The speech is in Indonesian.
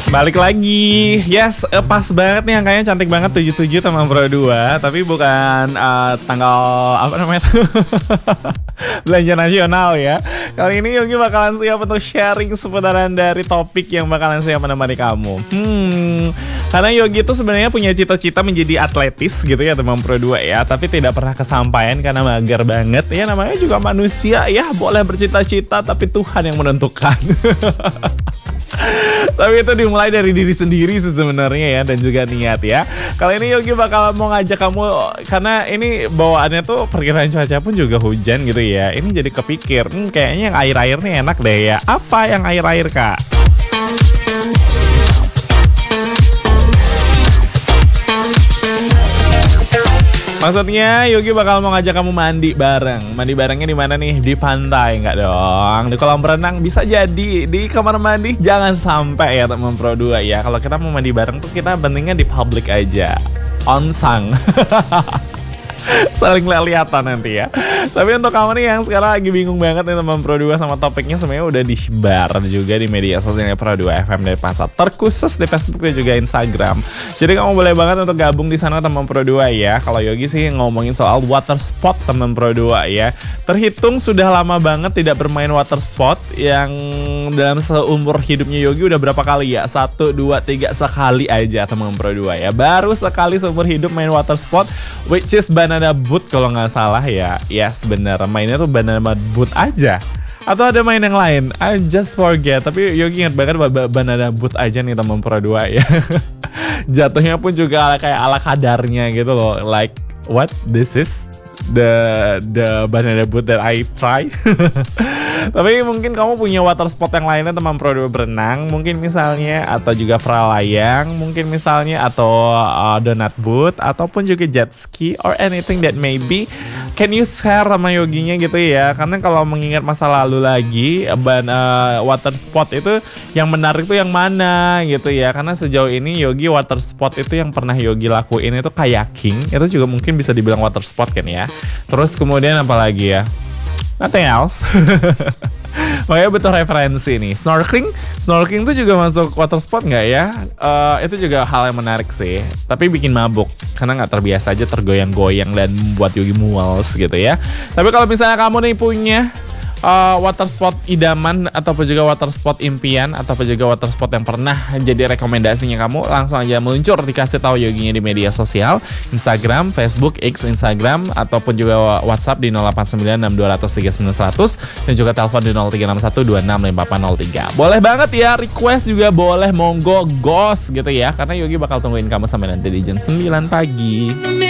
Balik lagi. Yes, pas banget nih angkanya, cantik banget 77 sama Pro 2. Tapi bukan tanggal apa namanya tuh belanja nasional ya. Kali ini Yogi bakalan siap untuk sharing seputaran dari topik yang bakalan siap menemani kamu. Karena Yogi itu sebenarnya punya cita-cita menjadi atletis gitu ya teman Pro 2 ya. Tapi tidak pernah kesampaian karena mager banget. Ya namanya juga manusia ya, boleh bercita-cita tapi Tuhan yang menentukan. Tapi itu dimulai dari diri sendiri sebenarnya ya, dan juga niat ya. Kali ini Yogi bakal mau ngajak kamu, karena ini bawaannya tuh perkiraan cuaca pun juga hujan gitu ya. Ini jadi kepikir, kayaknya yang air-air nih enak deh ya. Apa yang air-air, Kak? Maksudnya Yogi bakal mau ngajak kamu mandi bareng. Mandi barengnya di mana nih? Di pantai nggak dong? Di kolam renang bisa jadi. Di kamar mandi jangan sampai ya teman Pro 2 ya. Kalau kita mau mandi bareng tuh kita pentingnya di public aja. Onsang. Saling lihat-lihatan nanti ya. Tapi untuk kamu nih yang sekarang lagi bingung banget nih teman Pro 2 sama topiknya, sebenarnya udah disebar juga di media sosialnya Pro 2 FM dari pasar, terkhusus di Facebook dan juga Instagram. Jadi kamu boleh banget untuk gabung di sana teman Pro 2 ya. Kalau Yogi sih ngomongin soal water sport teman Pro 2 ya. Terhitung sudah lama banget tidak bermain water sport, yang dalam seumur hidupnya Yogi udah berapa kali ya? 1, 2, 3 sekali aja teman Pro 2 ya. Baru sekali seumur hidup main water sport, which is banana boat kalau nggak salah ya. Yes, bener, mainnya tuh banana boat aja. Atau ada main yang lain? I just forget. Tapi Yogi ingat banget banana boat aja nih teman Pro 2 ya. Jatuhnya pun juga kayak ala kadarnya gitu loh. Like what this is the banana boat that I try. Tapi mungkin kamu punya water sport yang lainnya teman Pro 2, berenang mungkin misalnya, atau juga pralayang mungkin misalnya, atau donut boat, ataupun juga jet ski or anything that maybe. Can you share sama Yoginya gitu ya? Karena kalau mengingat masa lalu lagi, water sport itu yang menarik tuh yang mana gitu ya. Karena sejauh ini Yogi water sport itu yang pernah Yogi lakuin itu kayaking. Itu juga mungkin bisa dibilang water sport kan ya. Terus kemudian apa lagi ya? Nothing else. Makanya betul referensi nih. Snorkeling tuh juga masuk water sport nggak ya? Itu juga hal yang menarik sih. Tapi bikin mabuk karena nggak terbiasa aja tergoyang-goyang dan membuat Yogi muals gitu ya. Tapi kalau misalnya kamu nih punya water sport idaman, ataupun juga water sport impian, ataupun juga water sport yang pernah jadi rekomendasinya kamu, langsung aja meluncur dikasih tahu Yoginya di media sosial, Instagram, Facebook, X, Instagram, ataupun juga WhatsApp di 089620039100 dan juga telepon di 0361265803. Boleh banget ya, request juga boleh, monggo gos gitu ya, karena Yogi bakal tungguin kamu sampai nanti di jam 9 pagi.